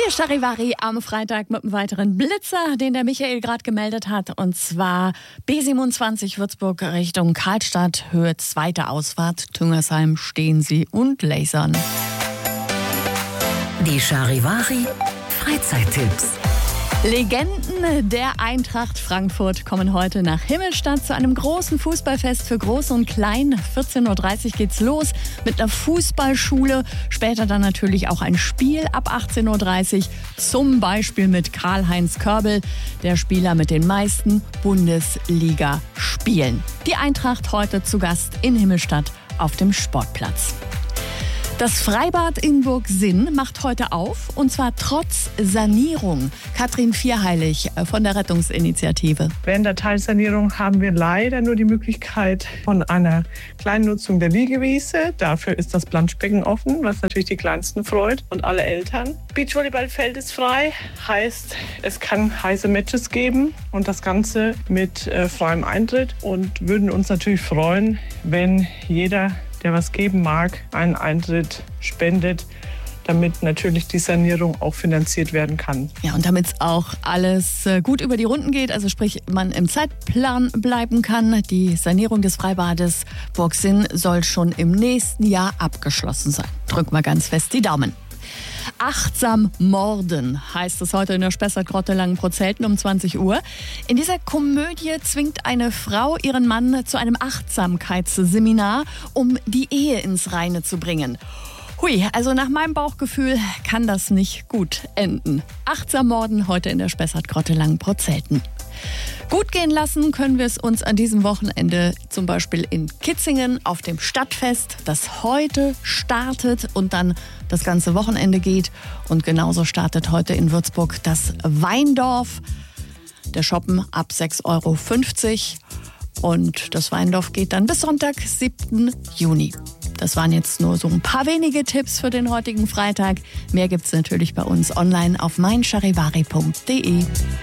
Hier ist Charivari am Freitag mit einem weiteren Blitzer, den der Michael gerade gemeldet hat. Und zwar B27 Würzburg Richtung Karlstadt, Höhe 2. Ausfahrt. Tüngersheim stehen sie und lasern. Die Charivari Freizeittipps. Legenden der Eintracht Frankfurt kommen heute nach Himmelstadt zu einem großen Fußballfest für Groß und Klein. 14.30 Uhr geht's los mit einer Fußballschule. Später dann natürlich auch ein Spiel ab 18.30 Uhr. Zum Beispiel mit Karl-Heinz Körbel, der Spieler mit den meisten Bundesliga-Spielen. Die Eintracht heute zu Gast in Himmelstadt auf dem Sportplatz. Das Freibad in Burgsinn macht heute auf, und zwar trotz Sanierung. Katrin Vierheilig von der Rettungsinitiative. Während der Teilsanierung haben wir leider nur die Möglichkeit von einer kleinen Nutzung der Liegewiese. Dafür ist das Planschbecken offen, was natürlich die Kleinsten freut und alle Eltern. Beachvolleyballfeld ist frei, heißt, es kann heiße Matches geben und das Ganze mit freiem Eintritt, und würden uns natürlich freuen, wenn jeder, der was geben mag, einen Eintritt spendet, damit natürlich die Sanierung auch finanziert werden kann. Ja, und damit es auch alles gut über die Runden geht, also sprich man im Zeitplan bleiben kann. Die Sanierung des Freibades Burgsinn soll schon im nächsten Jahr abgeschlossen sein. Drück mal ganz fest die Daumen. Achtsam morden heißt es heute in der Spessartgrotte Langenbrot-Zelten um 20 Uhr. In dieser Komödie zwingt eine Frau ihren Mann zu einem Achtsamkeitsseminar, um die Ehe ins Reine zu bringen. Hui, also nach meinem Bauchgefühl kann das nicht gut enden. Achtsam morden heute in der Spessartgrotte Langenbrot-Zelten. Gut gehen lassen können wir es uns an diesem Wochenende zum Beispiel in Kitzingen auf dem Stadtfest, das heute startet und dann das ganze Wochenende geht. Und genauso startet heute in Würzburg das Weindorf. Der Shoppen ab 6,50 € und das Weindorf geht dann bis Sonntag, 7. Juni. Das waren jetzt nur so ein paar wenige Tipps für den heutigen Freitag. Mehr gibt's natürlich bei uns online auf meincharivari.de.